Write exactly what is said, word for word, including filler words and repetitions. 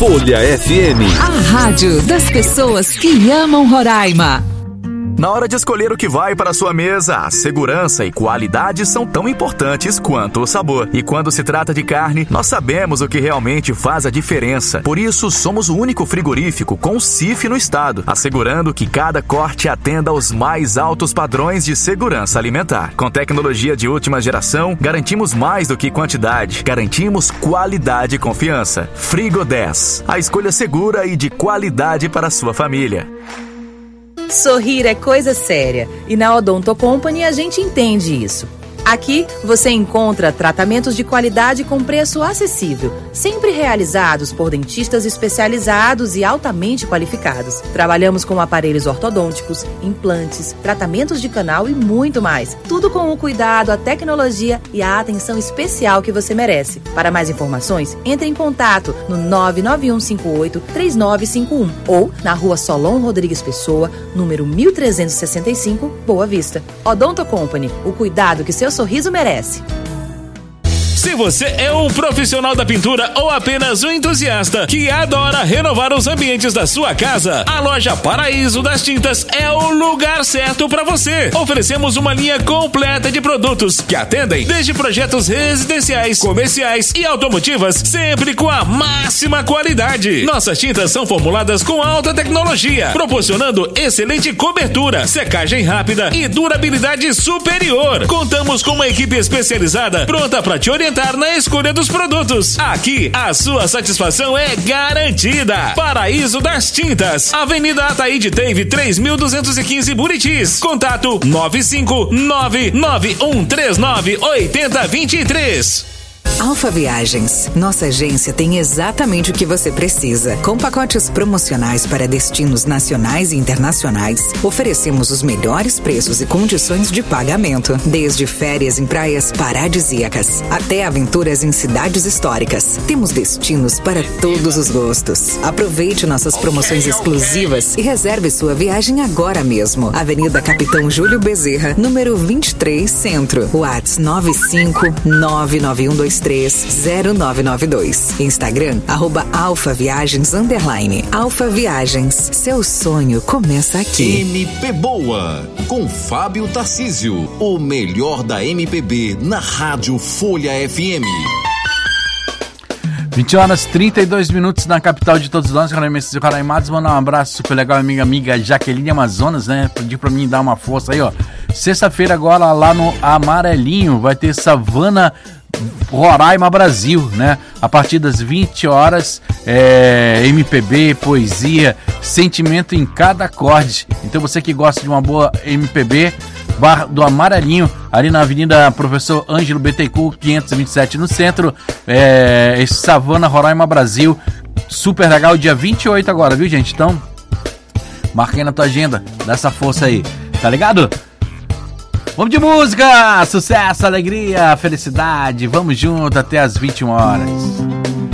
Folha F M. A rádio das pessoas que amam Roraima. Na hora de escolher o que vai para a sua mesa, a segurança e qualidade são tão importantes quanto o sabor. E quando se trata de carne, nós sabemos o que realmente faz a diferença. Por isso, somos o único frigorífico com C I F no estado, assegurando que cada corte atenda aos mais altos padrões de segurança alimentar. Com tecnologia de última geração, garantimos mais do que quantidade, garantimos qualidade e confiança. Frigo dez, a escolha segura e de qualidade para a sua família. Sorrir é coisa séria e na Odonto Company a gente entende isso. Aqui você encontra tratamentos de qualidade com preço acessível, sempre realizados por dentistas especializados e altamente qualificados. Trabalhamos com aparelhos ortodônticos, implantes, tratamentos de canal e muito mais. Tudo com o cuidado, a tecnologia e a atenção especial que você merece. Para mais informações, entre em contato no nove nove um cinco oito três nove cinco um ou na rua Solon Rodrigues Pessoa, número mil trezentos e sessenta e cinco, Boa Vista. Odonto Company, o cuidado que seu sorriso merece. Se você é um profissional da pintura ou apenas um entusiasta que adora renovar os ambientes da sua casa, a loja Paraíso das Tintas é o lugar certo para você. Oferecemos uma linha completa de produtos que atendem desde projetos residenciais, comerciais e automotivas, sempre com a máxima qualidade. Nossas tintas são formuladas com alta tecnologia, proporcionando excelente cobertura, secagem rápida e durabilidade superior. Contamos com uma equipe especializada pronta para te orientar na escolha dos produtos. Aqui, a sua satisfação é garantida. Paraíso das Tintas, Avenida Ataíde Teve três mil duzentos e quinze, Buritis. Contato nove cinco nove nove um três nove oito zero dois três. Alfa Viagens. Nossa agência tem exatamente o que você precisa. Com pacotes promocionais para destinos nacionais e internacionais, oferecemos os melhores preços e condições de pagamento. Desde férias em praias paradisíacas até aventuras em cidades históricas. Temos destinos para todos os gostos. Aproveite nossas promoções exclusivas e reserve sua viagem agora mesmo. Avenida Capitão Júlio Bezerra, número vinte e três, Centro. WhatsApp nove cinco nove nove um dois três zero nove nove dois. Instagram, arroba Alfa Viagens, underline. Alfa Viagens, seu sonho começa aqui. M P Boa, com Fábio Tarcísio. O melhor da M P B na Rádio Folha F M. vinte horas e trinta e dois minutos na capital de todos nós, Roraimenses e Roraimados. Mandar um abraço super legal, amiga, amiga Jaqueline Amazonas, né? Pediu pra mim dar uma força aí, ó. Sexta-feira agora lá no Amarelinho vai ter Savana Roraima Brasil, né? A partir das vinte horas, é, M P B, poesia, sentimento em cada acorde. Então você que gosta de uma boa M P B, Bar do Amarelinho, ali na Avenida Professor Ângelo Bittencourt, quinhentos e vinte e sete no centro, é, esse Savana Roraima Brasil, super legal, dia vinte e oito agora, viu, gente? Então, marca aí na tua agenda, dá essa força aí, tá ligado? Vamos de música! Sucesso, alegria, felicidade. Vamos junto até as vinte e uma horas.